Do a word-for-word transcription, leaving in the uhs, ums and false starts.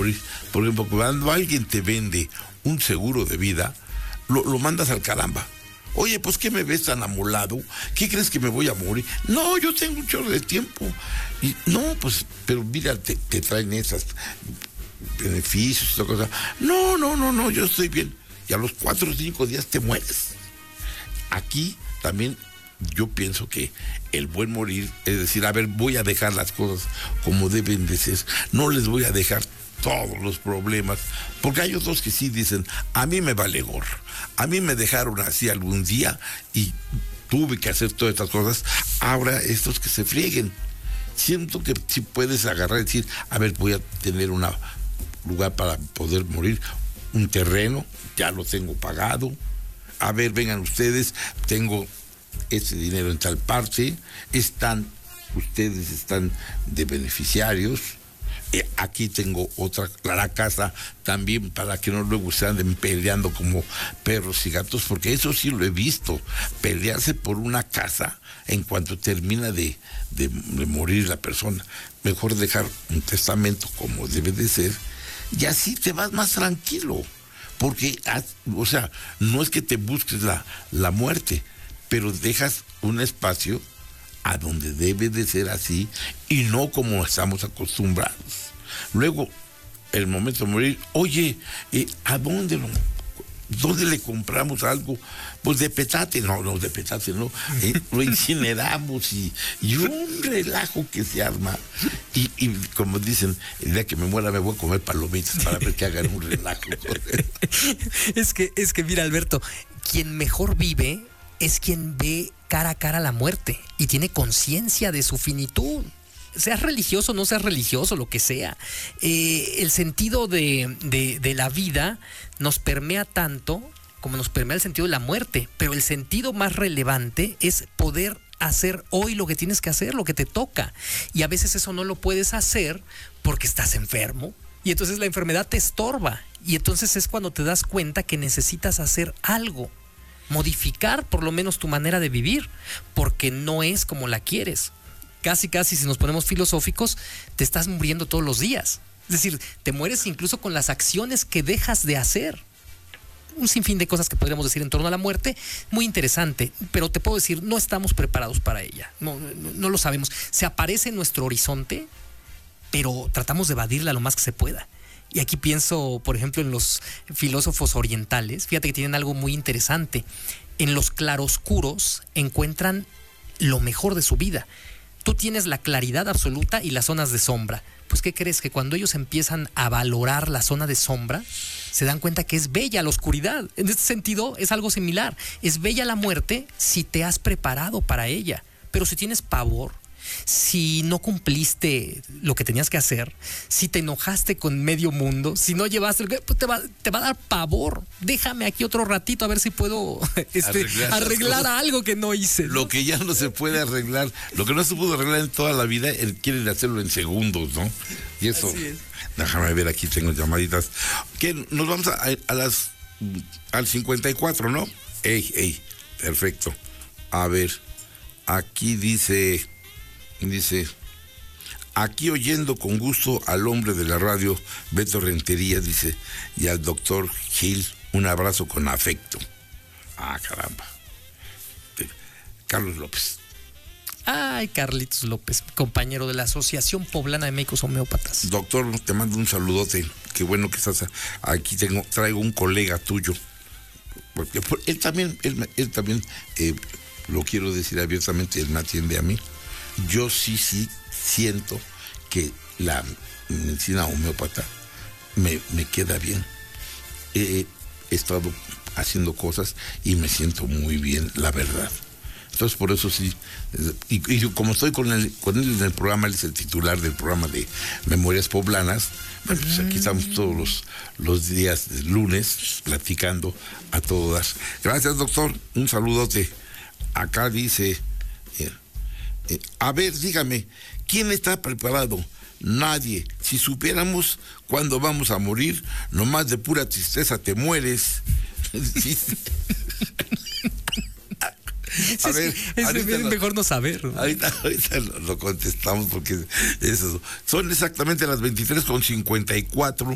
morir. Por ejemplo, cuando alguien te vende un seguro de vida, lo, lo mandas al caramba. Oye, pues, ¿qué me ves tan amolado? ¿Qué crees que me voy a morir? No, yo tengo un chorro de tiempo. Y no, pues, pero mira, te, te traen esas beneficios y toda cosa. No, no, no, no, yo estoy bien. Y a los cuatro o cinco días te mueres. Aquí también yo pienso que el buen morir es decir, a ver, voy a dejar las cosas como deben de ser. No les voy a dejar todos los problemas, porque hay otros que sí dicen, a mí me vale gorro, a mí me dejaron así algún día y tuve que hacer todas estas cosas, ahora estos que se frieguen. Siento que si puedes agarrar y decir, a ver, voy a tener un lugar para poder morir, un terreno, ya lo tengo pagado, a ver, vengan ustedes, tengo ese dinero en tal parte, están, ustedes están de beneficiarios. Eh, aquí tengo otra, la casa también, para que no luego se anden peleando como perros y gatos, porque eso sí lo he visto, pelearse por una casa en cuanto termina de, de, de morir la persona. Mejor dejar un testamento como debe de ser, y así te vas más tranquilo, porque, o sea, no es que te busques la, la muerte, pero dejas un espacio a donde debe de ser así y no como estamos acostumbrados. Luego, el momento de morir, oye, eh, ¿a dónde lo, dónde le compramos algo? Pues de petate, no, no, de petate no, eh, lo incineramos y, y un relajo que se arma. Y, y como dicen, el día que me muera me voy a comer palomitas para ver que hagan un relajo. Es que, es que mira, Alberto, quien mejor vive es quien ve cara a cara la muerte y tiene conciencia de su finitud. Seas religioso, no seas religioso, lo que sea. Eh, el sentido de, de, de la vida nos permea tanto como nos permea el sentido de la muerte, pero el sentido más relevante es poder hacer hoy lo que tienes que hacer, lo que te toca. Y a veces eso no lo puedes hacer porque estás enfermo y entonces la enfermedad te estorba y entonces es cuando te das cuenta que necesitas hacer algo. Modificar por lo menos tu manera de vivir, porque no es como la quieres. Casi, casi, si nos ponemos filosóficos, te estás muriendo todos los días. Es decir, te mueres incluso con las acciones que dejas de hacer. Un sinfín de cosas que podríamos decir en torno a la muerte, muy interesante, pero te puedo decir, no estamos preparados para ella. No, no, no lo sabemos. Se aparece en nuestro horizonte, pero tratamos de evadirla lo más que se pueda. Y aquí pienso, por ejemplo, en los filósofos orientales. Fíjate que tienen algo muy interesante. En los claroscuros encuentran lo mejor de su vida. Tú tienes la claridad absoluta y las zonas de sombra. Pues, ¿qué crees? Que cuando ellos empiezan a valorar la zona de sombra, se dan cuenta que es bella la oscuridad. En este sentido, es algo similar. Es bella la muerte si te has preparado para ella. Pero si tienes pavor, si no cumpliste lo que tenías que hacer, si te enojaste con medio mundo, si no llevaste, pues te va, te va a dar pavor. Déjame aquí otro ratito a ver si puedo este, arreglar, arreglar algo que no hice, ¿no? Lo que ya no se puede arreglar, lo que no se pudo arreglar en toda la vida, él quiere hacerlo en segundos, ¿no? Y eso, déjame ver, aquí tengo llamaditas. Que nos vamos a, a las al cincuenta y cuatro, ¿no? Ey, ey, perfecto. A ver, aquí dice... Dice, aquí oyendo con gusto al hombre de la radio, Beto Rentería, dice, y al doctor Gil, un abrazo con afecto. Ah, caramba. Carlos López. Ay, Carlitos López, compañero de la Asociación Poblana de Médicos Homeópatas. Doctor, te mando un saludote. Qué bueno que estás aquí. Tengo, traigo un colega tuyo. Porque él también, él, él también, eh, lo quiero decir abiertamente, él me atiende a mí. Yo sí, sí siento que la medicina homeópata me, me queda bien. He, he estado haciendo cosas y me siento muy bien, la verdad. Entonces, por eso sí. Y, y como estoy con él, con él en el programa, él es el titular del programa de Memorias Poblanas. Bueno, pues aquí estamos todos los, los días de lunes platicando a todas. Gracias, doctor. Un saludote. Acá dice... Eh, Eh, a ver, dígame, ¿quién está preparado? Nadie. Si supiéramos cuándo vamos a morir, nomás de pura tristeza te mueres. Sí. A ver, es, es lo, mejor no saber. Ahorita, ahorita lo, lo contestamos porque eso. Son exactamente las veintitrés con cincuenta y cuatro.